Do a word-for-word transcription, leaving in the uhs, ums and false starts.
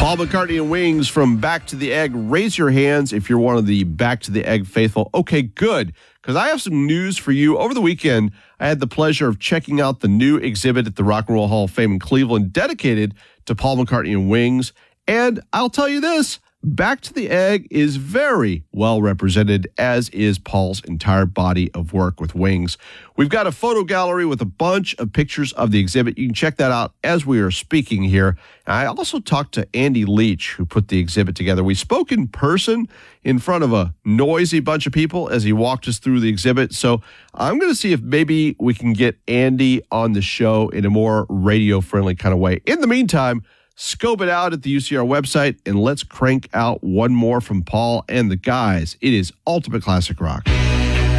Paul McCartney and Wings from Back to the Egg. Raise your hands if you're one of the Back to the Egg faithful. Okay, good, because I have some news for you. Over the weekend, I had the pleasure of checking out the new exhibit at the Rock and Roll Hall of Fame in Cleveland dedicated to Paul McCartney and Wings. And I'll tell you this, Back to the Egg is very well represented, as is Paul's entire body of work with Wings. We've got a photo gallery with a bunch of pictures of the exhibit. You can check that out as we are speaking here. I also talked to Andy Leach, who put the exhibit together. We spoke in person in front of a noisy bunch of people as he walked us through the exhibit. So I'm going to see if maybe we can get Andy on the show in a more radio-friendly kind of way. In the meantime, scope it out at the U C R website, and let's crank out one more from Paul and the guys. It is Ultimate Classic Rock.